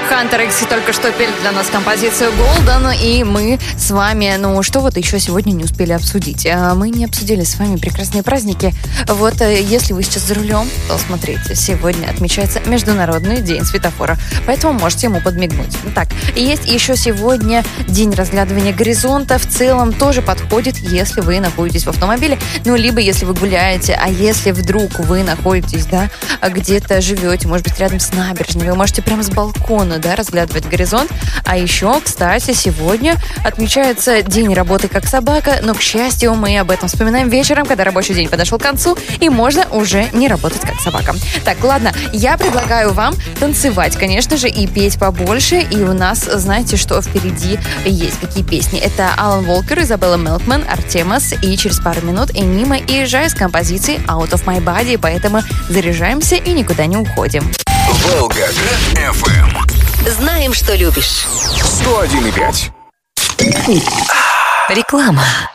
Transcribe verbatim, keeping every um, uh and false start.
Хантер Икс только что пели для нас композицию Golden, и мы с вами, ну, что вот еще сегодня не успели обсудить? Мы не обсудили с вами прекрасные праздники. Вот, если вы сейчас за рулем, то смотрите, сегодня отмечается Международный день светофора, поэтому можете ему подмигнуть. Так, и есть еще сегодня день разглядывания горизонта. В целом тоже подходит, если вы находитесь в автомобиле, ну, либо если вы гуляете, а если вдруг вы находитесь, да, где-то живете, может быть, рядом с набережной, вы можете прямо с балкона, да, разглядывать горизонт. А еще, кстати, сегодня отмечается День работы как собака, но, к счастью, мы об этом вспоминаем вечером, когда рабочий день подошел к концу, и можно уже не работать как собака. Так, ладно, я предлагаю вам танцевать, конечно же, и петь побольше, и у нас, знаете, что впереди есть, какие песни. Это Алан Волкер, Изабелла Мелкман, Артемас, и через пару минут Энима и Жай с композицией Out of My Body, поэтому заряжаемся и никуда не уходим. Волгоград эф эм. Знаем, что любишь. сто один и пять. Реклама.